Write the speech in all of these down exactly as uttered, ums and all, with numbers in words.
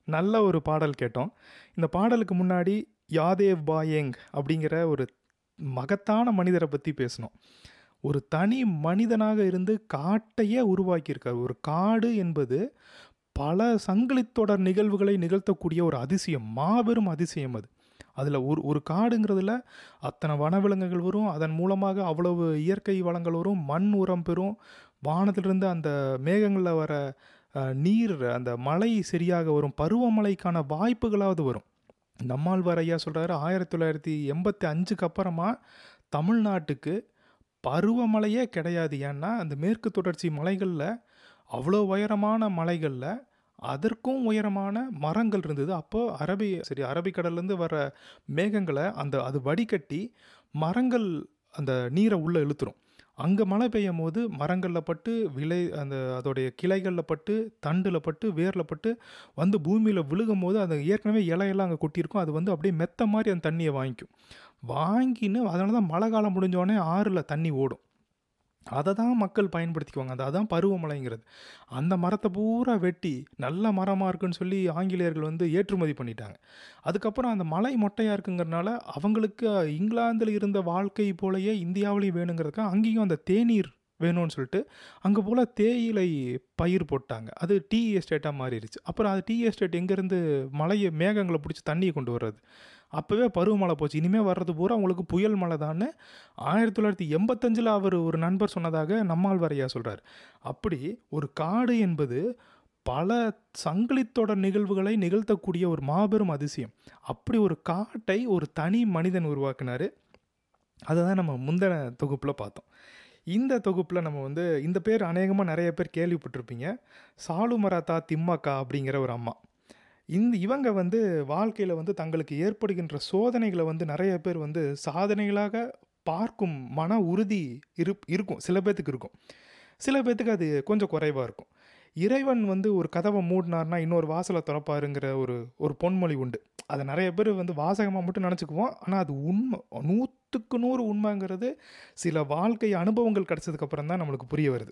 நல்ல ஒரு பாடல் கேட்டோம். இந்த பாடலுக்கு முன்னாடி யாதேவ் பாயேங் அப்படிங்கிற ஒரு மகத்தான மனிதரை பற்றி பேசணும். ஒரு தனி மனிதனாக இருந்து காட்டையே உருவாக்கியிருக்கார். ஒரு காடு என்பது பல சங்கிலித் தொடர் நிகழ்வுகளை நிகழ்த்தக்கூடிய ஒரு அதிசயம், மாபெரும் அதிசயம் அது. அதில் ஒரு ஒரு காடுங்கிறதுல அத்தனை வனவிலங்குகள் வரும், அதன் மூலமாக அவ்வளவு இயற்கை வளங்கள் வரும், மண் உரம் பெறும், வானத்திலிருந்து அந்த மேகங்களில் வர அஹ், நீர், அந்த மழை சரியாக வரும், பருவமழைக்கான வாய்ப்புகளாவது வரும். நம்மாழ்வார் ஐயா சொல்கிறாரு, ஆயிரத்தி தொள்ளாயிரத்தி எண்பத்தி அஞ்சுக்கு அப்புறமா தமிழ்நாட்டுக்கு பருவமழையே கிடையாது. ஏன்னா அந்த மேற்கு தொடர்ச்சி மலைகளில், அவ்வளோ உயரமான மலைகளில் அதற்கும் உயரமான மரங்கள் இருந்தது. அப்போ அரபி சரி அரபிக்கடல்லேருந்து வர மேகங்களை அந்த அது வடிகட்டி மரங்கள் அந்த நீரை உள்ளே இழுத்துரும். அங்கே மழை பெய்யும் போது மரங்களில் பட்டு, விளை அந்த அதோடைய கிளைகளில் பட்டு, தண்டில் பட்டு, வேரில் பட்டு வந்து பூமியில் விழுகும் போது அது ஏற்கனவே இலையெல்லாம் அங்கே கொட்டியிருக்கும். அது வந்து அப்படியே மெத்த மாதிரி அந்த தண்ணியை வாங்கிக்கும். வாங்கின்னு அதனால தான் மழை காலம் முடிஞ்சோடனே ஆறில் தண்ணி ஓடும். அதை தான் மக்கள் பயன்படுத்திக்குவாங்க. அது அதான் பருவமழைங்கிறது. அந்த மரத்தை பூரா வெட்டி நல்ல மரமாக இருக்குன்னு சொல்லி ஆங்கிலேயர்கள் வந்து ஏற்றுமதி பண்ணிட்டாங்க. அதுக்கப்புறம் அந்த மலை மொட்டையாக இருக்குங்கிறனால அவங்களுக்கு இங்கிலாந்தில் இருந்த வாழ்க்கை போலயே இந்தியாவிலையும் வேணுங்கிறதுக்காக அங்கேயும் அந்த தேநீர் வேணும்னு சொல்லிட்டு அங்கே போல் தேயிலை பயிர் போட்டாங்க. அது டீ எஸ்டேட்டாக மாறிடுச்சு. அப்புறம் அது டீ எஸ்டேட் எங்கேருந்து மலையை மேகங்களை பிடிச்சி தண்ணியை கொண்டு வர்றது. அப்போவே பருவமழை போச்சு, இனிமேல் வர்றது பூரா உங்களுக்கு புயல் மழை தான்னு ஆயிரத்தி தொள்ளாயிரத்தி எண்பத்தஞ்சில் அவர் ஒரு நண்பர் சொன்னதாக நம்மாழ்வார் ஐயா சொல்கிறார். அப்படி ஒரு காடு என்பது பல சங்கிலித்தொடர் நிகழ்வுகளை நிகழ்த்தக்கூடிய ஒரு மாபெரும் அதிசயம். அப்படி ஒரு காட்டை ஒரு தனி மனிதன் உருவாக்கினார். அதை தான் நம்ம முந்தின தொகுப்பில் பார்த்தோம். இந்த தொகுப்பில் நம்ம வந்து இந்த பேர் அநேகமாக நிறைய பேர் கேள்விப்பட்டிருப்பீங்க. சாலுமராத்தா திம்மக்கா அப்படிங்கிற ஒரு அம்மா. இந்த இவங்க வந்து வாழ்க்கையில் வந்து தங்களுக்கு ஏற்படுகின்ற சோதனைகளை வந்து நிறைய பேர் வந்து சாதனைகளாக பார்க்கும் மன உறுதி இரு இருக்கும் சில பேர்த்துக்கு இருக்கும். சில பேர்த்துக்கு அது கொஞ்சம் குறைவாக இருக்கும். இறைவன் வந்து ஒரு கதவை மூடினார்னா இன்னொரு வாசலை திறப்பாருங்கிற ஒரு ஒரு பொன்மொழி உண்டு. அதை நிறைய பேர் வந்து வாசகமாக மட்டும் நினச்சிக்குவோம். ஆனால் அது உண்மை, நூற்றுக்கு நூறு உண்மைங்கிறது சில வாழ்க்கை அனுபவங்கள் கிடச்சதுக்கப்புறம் தான் நம்மளுக்கு புரிய வருது.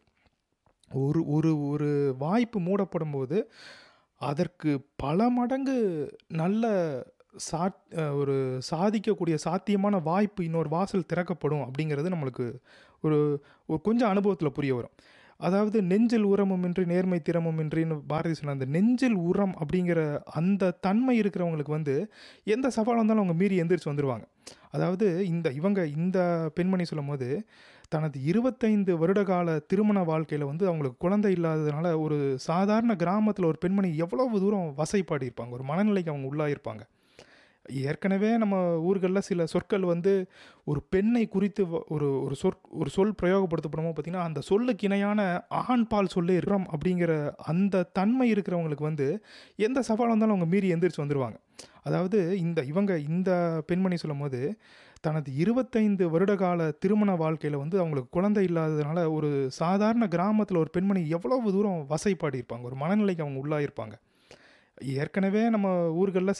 ஒரு ஒரு ஒரு வாய்ப்பு மூடப்படும் போது அதற்கு பல மடங்கு நல்ல சா ஒரு சாதிக்கக்கூடிய சாத்தியமான வாய்ப்பு, இன்னொரு வாசல் திறக்கப்படும் அப்படிங்கிறது நம்மளுக்கு ஒரு ஒரு கொஞ்சம் அனுபவத்தில் புரிய வரும். அதாவது நெஞ்சில் உரமும் இன்றி நேர்மை திறமும் இன்றின்னு பாரதி சொன்ன அந்த நெஞ்சில் உரம் அப்படிங்கிற அந்த தன்மை இருக்கிறவங்களுக்கு வந்து எந்த சவால் வந்தாலும் அவங்க மீறி எந்திரிச்சு வந்துடுவாங்க. அதாவது இந்த இவங்க இந்த பெண்மணி சொல்லும் போது தனது இருபத்தைந்து வருட கால திருமண வாழ்க்கையில் வந்து அவங்களுக்கு குழந்தை இல்லாததுனால ஒரு சாதாரண கிராமத்தில் ஒரு பெண்மணி எவ்வளவு தூரம் வசைப்பாடி இருப்பாங்க, ஒரு மனநிலைக்கு அவங்க உள்ளாயிருப்பாங்க. ஏற்கனவே நம்ம ஊர்களில் சில சொற்கள் வந்து ஒரு பெண்ணை குறித்து ஒரு ஒரு சொற் ஒரு சொல் பிரயோகப்படுத்தப்படுமோ பார்த்திங்கன்னா, அந்த சொல்லுக்கு இணையான ஆண் பால் சொல்லே இறம் அப்படிங்கிற அந்த தன்மை இருக்கிறவங்களுக்கு வந்து எந்த சவால் வந்தாலும் அவங்க மீறி எந்திரிச்சு வந்துடுவாங்க. அதாவது இந்த இவங்க இந்த பெண்மணி சொல்லும் போது தனது இருபத்தைந்து வருட கால திருமண வாழ்க்கையில் வந்து அவங்களுக்கு குழந்தை இல்லாததுனால ஒரு சாதாரண கிராமத்தில் ஒரு பெண்மணி எவ்வளவு தூரம் வசைப்பாடி இருப்பாங்க, ஒரு மனநிலைக்கு அவங்க உள்ளாயிருப்பாங்க. ஏற்கனவே நம்ம ஊர்களில்